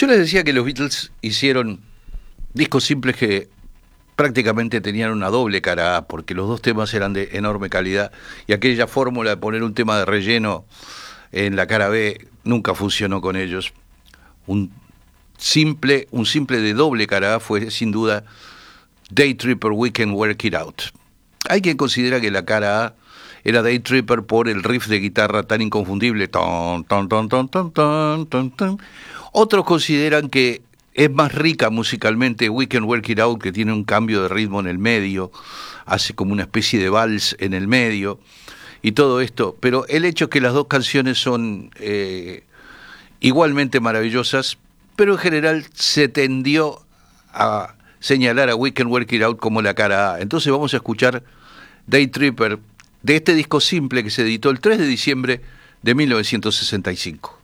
Yo les decía que los Beatles hicieron discos simples que prácticamente tenían una doble cara A, porque los dos temas eran de enorme calidad, y aquella fórmula de poner un tema de relleno en la cara B nunca funcionó con ellos. Un simple de doble cara A fue sin duda Day Tripper, We Can Work It Out. Hay quien considera que la cara A era Day Tripper por el riff de guitarra tan inconfundible. Ton, ton, ton, ton, ton, ton, ton, ton. Otros consideran que es más rica musicalmente We Can Work It Out, que tiene un cambio de ritmo en el medio, hace como una especie de vals en el medio, y todo esto. Pero el hecho es que las dos canciones son igualmente maravillosas, pero en general se tendió a señalar a We Can Work It Out como la cara A. Entonces vamos a escuchar Day Tripper, de este disco simple que se editó el 3 de diciembre de 1965.